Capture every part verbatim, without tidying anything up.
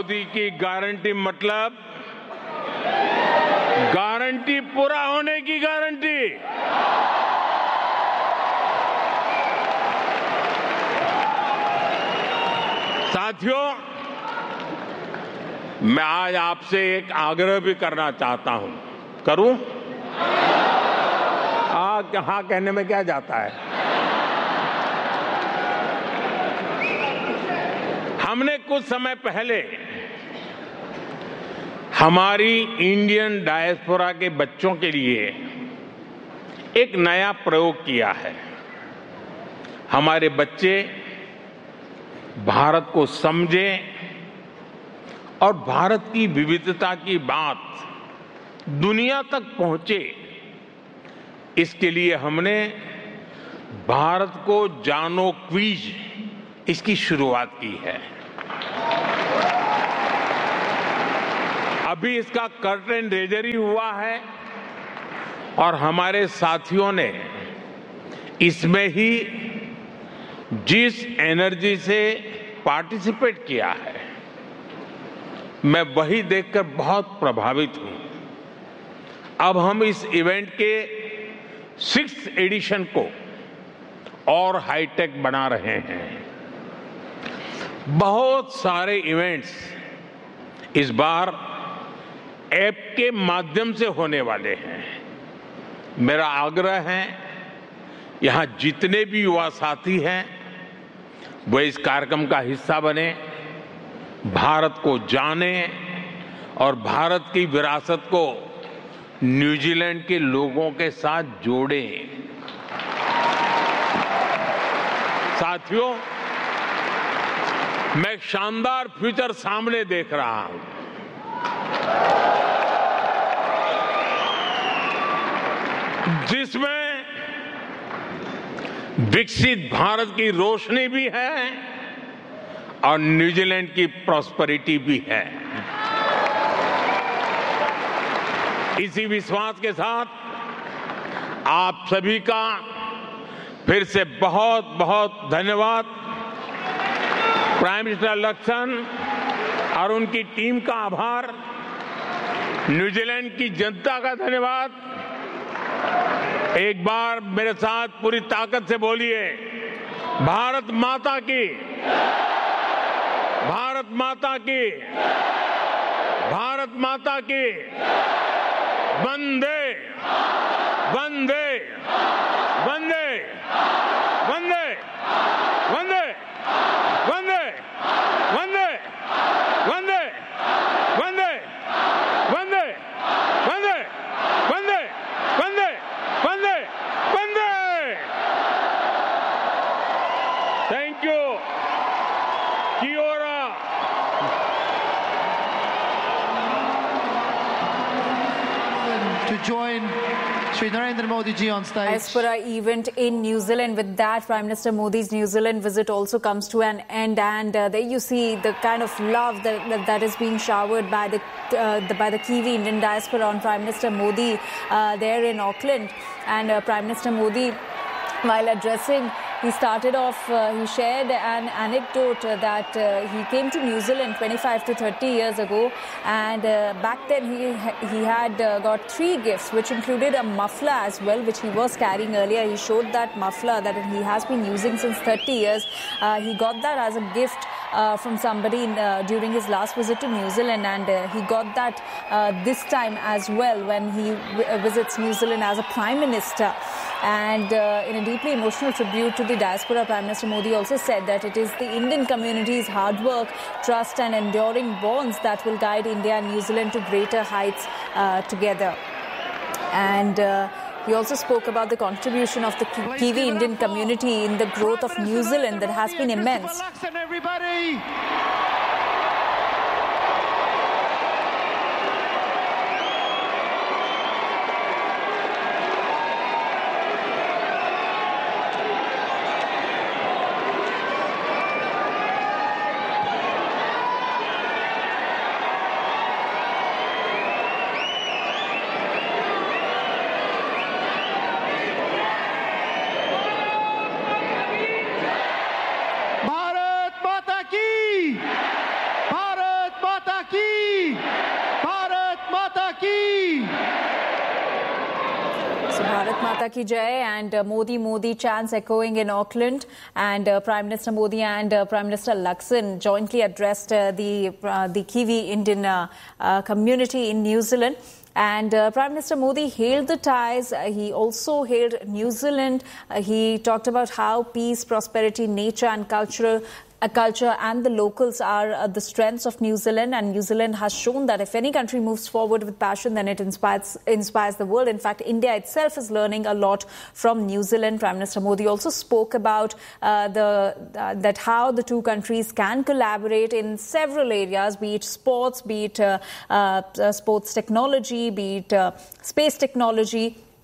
मोदी की गारंटी मतलब गारंटी पूरा होने की गारंटी। साथियों, मैं आज आपसे एक आग्रह भी करना चाहता हूं। करूं? हाँ हाँ कहने में क्या जाता है। हमने कुछ समय पहले हमारी इंडियन डायस्पोरा के बच्चों के लिए एक नया प्रयोग किया है। हमारे बच्चे भारत को समझें और भारत की विविधता की बात दुनिया तक पहुंचे, इसके लिए हमने भारत को जानो क्विज इसकी शुरुआत की है। अभी इसका कर्टेन रेजर ही हुआ है और हमारे साथियों ने इसमें ही जिस एनर्जी से पार्टिसिपेट किया है, मैं वही देखकर बहुत प्रभावित हूं। अब हम इस इवेंट के सिक्स्थ एडिशन को और हाईटेक बना रहे हैं। बहुत सारे इवेंट्स इस बार ऐप के माध्यम से होने वाले हैं। मेरा आग्रह है, यहां जितने भी युवा साथी हैं वो इस कार्यक्रम का हिस्सा बने, भारत को जाने और भारत की विरासत को न्यूजीलैंड के लोगों के साथ जोड़ें। साथियों, मैं एक शानदार फ्यूचर सामने देख रहा हूं। जिसमें विकसित भारत की रोशनी भी है और न्यूजीलैंड की प्रॉस्पेरिटी भी है। इसी विश्वास के साथ आप सभी का फिर से बहुत बहुत धन्यवाद। प्राइम मिनिस्टर लक्ष्मण और उनकी टीम का आभार, न्यूजीलैंड की जनता का धन्यवाद। एक बार मेरे साथ पूरी ताकत से बोलिए, भारत माता की, भारत माता की, भारत माता की, वंदे वंदे वंदे वंदे वंदे वंदे वंदे वंदे वंदे वंदे वंदे वंदे वंदे वंदे वंदे। Thank you. कियोरा। To join Shri Narendra Modi ji on stage. Diaspora event in New Zealand. With that, Prime Minister Modi's New Zealand visit also comes to an end, and uh, there you see the kind of love that that, that is being showered by the, uh, the by the Kiwi Indian diaspora on Prime Minister Modi uh, there in Auckland. And uh, Prime Minister Modi, while addressing, he started off, uh, he shared an anecdote uh, that uh, he came to New Zealand twenty-five to thirty years ago, and uh, back then he he had uh, got three gifts, which included a muffler as well, which he was carrying earlier. He showed that muffler that he has been using since thirty years. Uh, he got that as a gift uh, from somebody in, uh, during his last visit to New Zealand, and uh, he got that uh, this time as well when he w- visits New Zealand as a Prime Minister. And uh, in a deeply emotional tribute to the diaspora, Prime Minister Modi also said that it is the Indian community's hard work, trust and enduring bonds that will guide India and New Zealand to greater heights uh, together. And uh, he also spoke about the contribution of the Ki- Kiwi Indian community in the growth of New Zealand that has been immense. Everybody. Bharat माता की। Mata ki jai, and uh, Modi Modi chants echoing in Auckland, and uh, Prime Minister Modi and uh, Prime Minister Lakson jointly addressed uh, the uh, the Kiwi Indian uh, uh, community in New Zealand. And uh, Prime Minister Modi hailed the ties. Uh, he also hailed New Zealand. Uh, he talked about how peace, prosperity, nature and cultural A culture and the locals are uh, the strengths of New Zealand, and New Zealand has shown that if any country moves forward with passion, then it inspires inspires the world. In fact, India itself is learning a lot from New Zealand. Prime Minister Modi also spoke about uh, the uh, that how the two countries can collaborate in several areas, be it sports, be it uh, uh, sports technology, be it uh, space technology,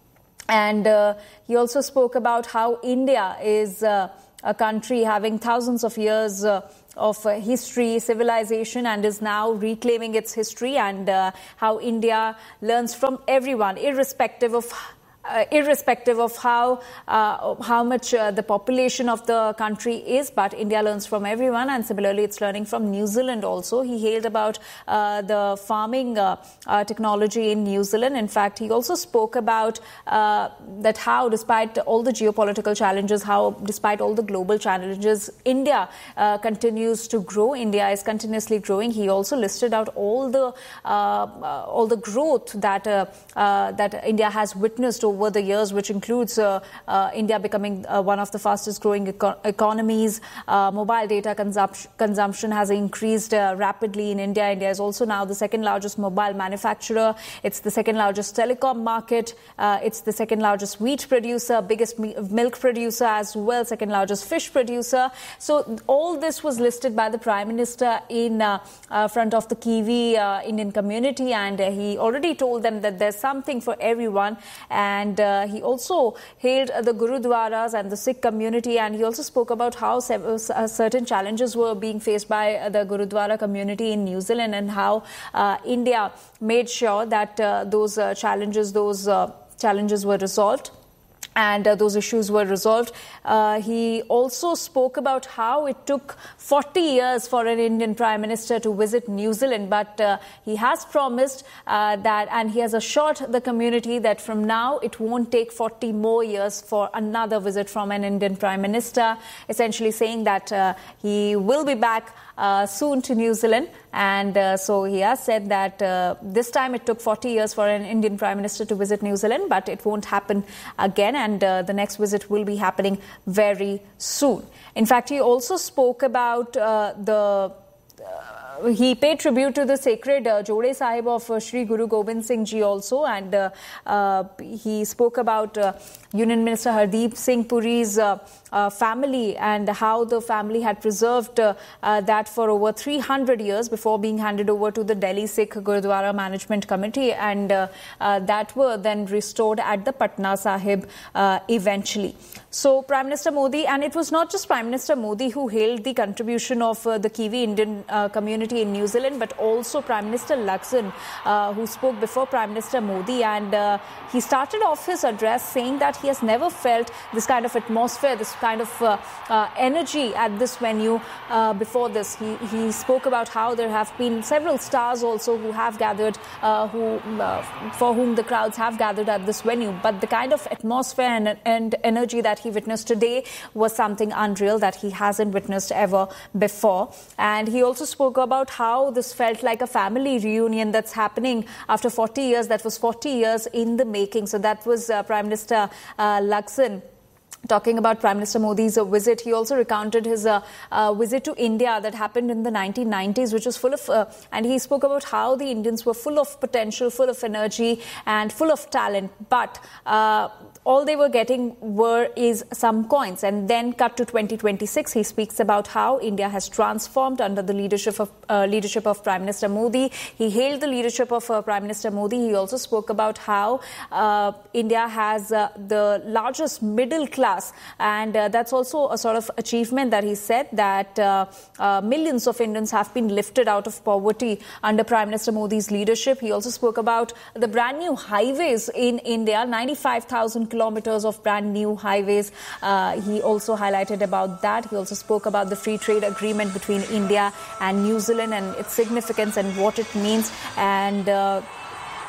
and uh, he also spoke about how India is Uh, a country having thousands of years uh, of uh, history, civilization, and is now reclaiming its history, and uh, how India learns from everyone, irrespective of Uh, irrespective of how uh, how much uh, the population of the country is, but India learns from everyone, and similarly it's learning from New Zealand also. He hailed about uh, the farming uh, uh, technology in New Zealand. In fact, he also spoke about uh, that how despite all the geopolitical challenges, how despite all the global challenges, India uh, continues to grow. India is continuously growing. He also listed out all the uh, uh, all the growth that uh, uh, that India has witnessed over over the years, which includes uh, uh, India becoming uh, one of the fastest growing eco economies. Uh, mobile data consumption, consumption has increased uh, rapidly in India. India is also now the second largest mobile manufacturer. It's the second largest telecom market. Uh, it's the second largest wheat producer, biggest milk producer as well, second largest fish producer. So all this was listed by the Prime Minister in uh, uh, front of the Kiwi uh, Indian community, and uh, he already told them that there's something for everyone. And And uh, he also hailed uh, the Gurudwaras and the Sikh community, and he also spoke about how several, uh, certain challenges were being faced by uh, the Gurudwara community in New Zealand, and how uh, India made sure that uh, those uh, challenges, those uh, challenges were resolved. And uh, those issues were resolved. Uh, he also spoke about how it took forty years for an Indian Prime Minister to visit New Zealand, but uh, he has promised uh, that, and he has assured the community that from now it won't take forty more years for another visit from an Indian Prime Minister, essentially saying that uh, he will be back Uh, soon to New Zealand. And uh, so he has said that uh, this time it took forty years for an Indian Prime Minister to visit New Zealand, but it won't happen again, and uh, the next visit will be happening very soon. In fact, he also spoke about uh, the Uh, he paid tribute to the sacred uh, Jode Sahib of uh, Shri Guru Gobind Singh Ji also, and uh, uh, he spoke about uh, Union Minister Hardeep Singh Puri's uh, uh, family, and how the family had preserved uh, uh, that for over three hundred years before being handed over to the Delhi Sikh Gurudwara Management Committee, and uh, uh, that were then restored at the Patna Sahib uh, eventually. So Prime Minister Modi, and it was not just Prime Minister Modi who hailed the contribution of uh, the Kiwi Indian uh, community in New Zealand, but also Prime Minister Lakson, uh, who spoke before Prime Minister Modi, and uh, he started off his address saying that he has never felt this kind of atmosphere, this kind of uh, uh, energy at this venue uh, before this. He, he spoke about how there have been several stars also who have gathered, uh, who uh, for whom the crowds have gathered at this venue, but the kind of atmosphere and, and energy that he witnessed today was something unreal that he hasn't witnessed ever before. And he also spoke about how this felt like a family reunion that's happening after forty years. That was forty years in the making. So that was uh, Prime Minister uh, Lakson talking about Prime Minister Modi's uh, visit. He also recounted his uh, uh, visit to India that happened in the nineteen nineties, which was full of, uh, and he spoke about how the Indians were full of potential, full of energy, and full of talent. But uh, all they were getting were is some coins. And then cut to twenty twenty-six, he speaks about how India has transformed under the leadership of uh, leadership of Prime Minister Modi. He hailed the leadership of uh, Prime Minister Modi. He also spoke about how uh, India has uh, the largest middle class, and uh, that's also a sort of achievement that he said, that uh, uh, millions of Indians have been lifted out of poverty under Prime Minister Modi's leadership. He also spoke about the brand new highways in India, ninety-five thousand kilometers of brand new highways. Uh, he also highlighted about that. He also spoke about the free trade agreement between India and New Zealand and its significance and what it means. And uh,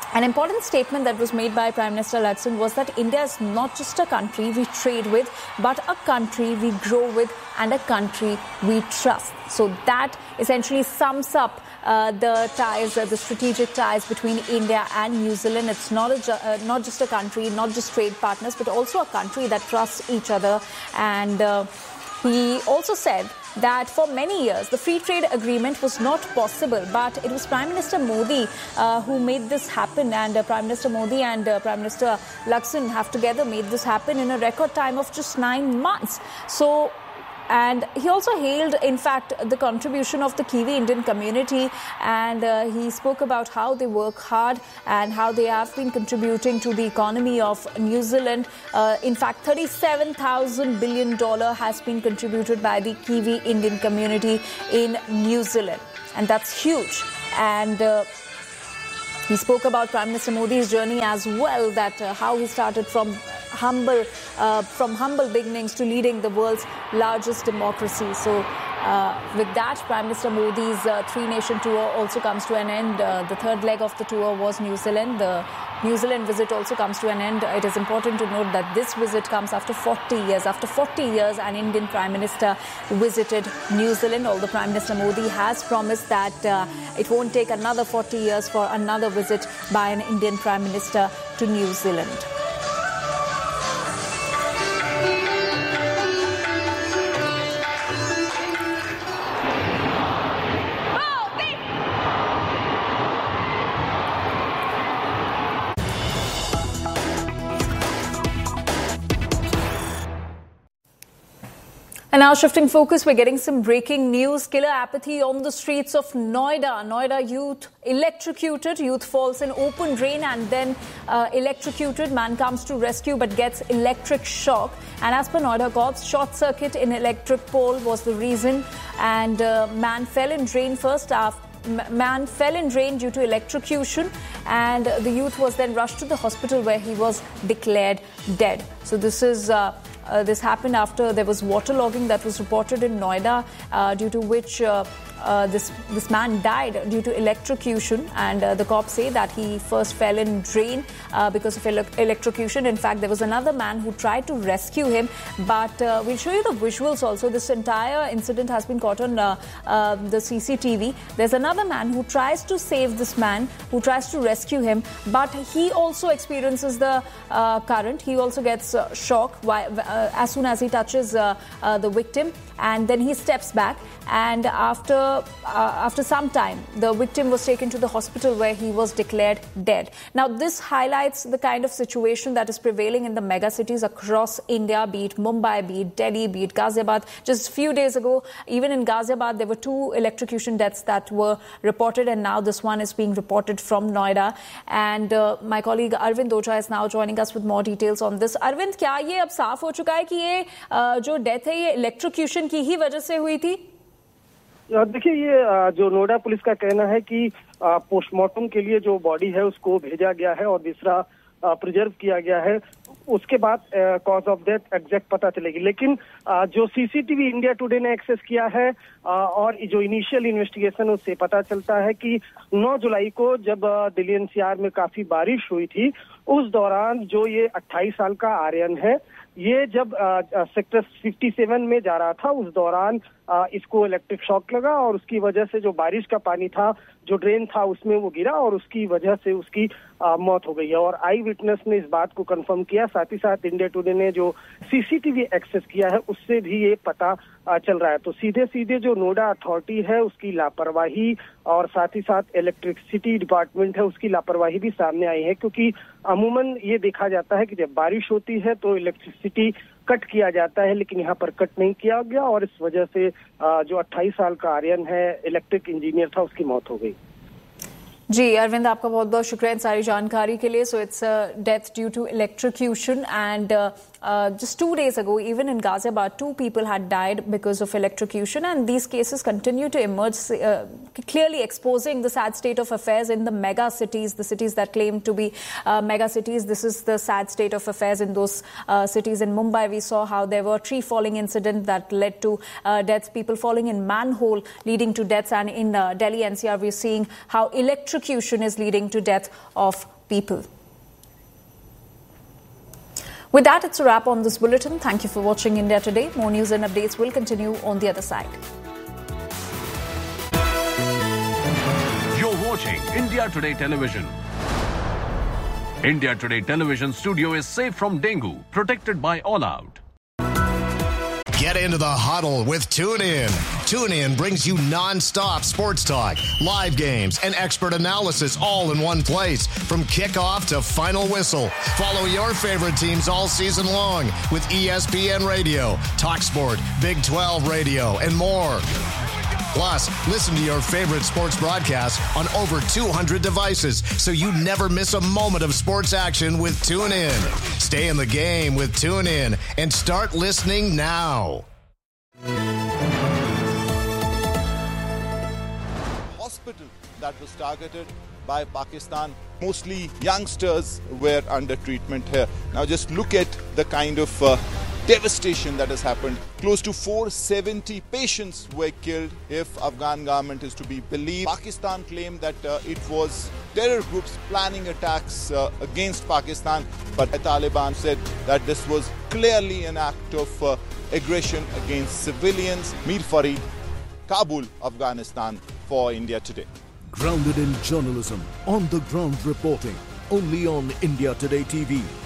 An important statement that was made by Prime Minister Lakson was that India is not just a country we trade with, but a country we grow with and a country we trust. So that essentially sums up uh, the ties, uh, the strategic ties between India and New Zealand. It's not, a, uh, not just a country, not just trade partners, but also a country that trusts each other. And uh, he also said that for many years the free trade agreement was not possible, but it was Prime Minister Modi uh, who made this happen, and uh, Prime Minister Modi and uh, Prime Minister Lakson have together made this happen in a record time of just nine months. So And he also hailed, in fact, the contribution of the Kiwi Indian community, and uh, he spoke about how they work hard and how they have been contributing to the economy of New Zealand. Uh, in fact, thirty-seven thousand billion dollars has been contributed by the Kiwi Indian community in New Zealand, and that's huge. And uh, he spoke about Prime Minister Modi's journey as well, that uh, how he started from humble uh, from humble beginnings to leading the world's largest democracy. So uh, with that, Prime Minister Modi's uh, three-nation tour also comes to an end. Uh, the third leg of the tour was New Zealand. The New Zealand visit also comes to an end. It is important to note that this visit comes after forty years. After forty years, an Indian Prime Minister visited New Zealand. Although Prime Minister Modi has promised that uh, it won't take another forty years for another visit by an Indian Prime Minister to New Zealand. And now shifting focus, we're getting some breaking news. Killer apathy on the streets of Noida. Noida youth electrocuted. Youth falls in open drain and then uh, electrocuted. Man comes to rescue but gets electric shock. And as per Noida cops, short circuit in electric pole was the reason. And uh, man fell in drain first after. Man fell in drain due to electrocution, and the youth was then rushed to the hospital where he was declared dead. So this is uh, uh, this happened after there was waterlogging that was reported in Noida, uh, due to which uh, uh, this this man died due to electrocution. And uh, the cops say that he first fell in drain uh, because of ele- electrocution. In fact, there was another man who tried to rescue him, but uh, we'll show you the visuals also. This entire incident has been caught on uh, uh, the C C T V. There's another man who tries to save this man, who tries to rescue him, but he also experiences the uh, current. He also gets uh, shock while, uh, as soon as he touches uh, uh, the victim, and then he steps back. And after uh, after some time, the victim was taken to the hospital where he was declared dead. Now, this highlights the kind of situation that is prevailing in the mega cities across India, be it Mumbai, be it Delhi, be it Ghaziabad. Just a few days ago, even in Ghaziabad, there were two electrocution deaths that were reported, and now this one is being reported from Noida. And uh, my colleague Arvind Ocha is now joining us with more details on this. Arvind, क्या ये अब साफ हो चुका है कि ये uh, जो डेथ है ये इलेक्ट्रोक्यूशन की ही वजह से हुई थी? देखिए, ये जो नोएडा पुलिस का कहना है कि पोस्टमार्टम के लिए जो बॉडी है उसको भेजा गया है और दूसरा प्रिजर्व किया गया है। उसके बाद कॉज ऑफ डेथ एग्जैक्ट पता चलेगी, लेकिन जो सीसीटीवी इंडिया टुडे ने एक्सेस किया है और जो इनिशियल इन्वेस्टिगेशन उससे पता चलता है कि नौ जुलाई को जब दिल्ली एनसीआर में काफी बारिश हुई थी, उस दौरान जो ये अट्ठाईस साल का आर्यन है, ये जब सेक्टर सत्तावन में जा रहा था, उस दौरान आ, इसको इलेक्ट्रिक शॉक लगा और उसकी वजह से जो बारिश का पानी था, जो ड्रेन था, उसमें वो गिरा और उसकी वजह से उसकी आ, मौत हो गई है। और आई विटनेस ने इस बात को कंफर्म किया। साथ ही साथ इंडिया टुडे ने जो सीसीटीवी एक्सेस किया है उससे भी ये पता आ, चल रहा है। तो सीधे सीधे जो नोएडा अथॉरिटी है उसकी लापरवाही और साथ ही साथ इलेक्ट्रिसिटी डिपार्टमेंट है उसकी लापरवाही भी सामने आई है, क्योंकि अमूमन ये देखा जाता है कि जब बारिश होती है तो इलेक्ट्रिसिटी कट किया जाता है, लेकिन यहाँ पर कट नहीं किया गया और इस वजह से जो अट्ठाईस साल का आर्यन है, इलेक्ट्रिक इंजीनियर था, उसकी मौत हो गई। जी अरविंद, आपका बहुत बहुत शुक्रिया इन सारी जानकारी के लिए। So it's death due to electrocution and Uh, just two days ago, even in Ghaziabad, two people had died because of electrocution, and these cases continue to emerge, uh, clearly exposing the sad state of affairs in the mega cities, the cities that claim to be uh, mega cities. This is the sad state of affairs in those uh, cities. In Mumbai, we saw how there were tree falling incident that led to uh, deaths, people falling in manhole leading to deaths, and in uh, Delhi N C R, we're seeing how electrocution is leading to death of people. With that, it's a wrap on this bulletin. Thank you for watching India Today. More news and updates will continue on the other side. You're watching India Today Television. India Today Television studio is safe from dengue, protected by All Out. Get into the huddle with TuneIn. TuneIn brings you non-stop sports talk, live games, and expert analysis all in one place. From kickoff to final whistle. Follow your favorite teams all season long with E S P N Radio, TalkSport, Big twelve Radio, and more. Plus, listen to your favorite sports broadcasts on over two hundred devices so you never miss a moment of sports action with TuneIn. Stay in the game with TuneIn and start listening now. Hospital that was targeted by Pakistan. Mostly youngsters were under treatment here. Now just look at the kind of uh, devastation that has happened. Close to four hundred seventy patients were killed, if Afghan government is to be believed. Pakistan claimed that uh, it was terror groups planning attacks uh, against Pakistan, but the Taliban said that this was clearly an act of uh, aggression against civilians. Mir Farid, Kabul, Afghanistan, for India Today. Grounded in journalism, on the ground reporting, only on India Today T V.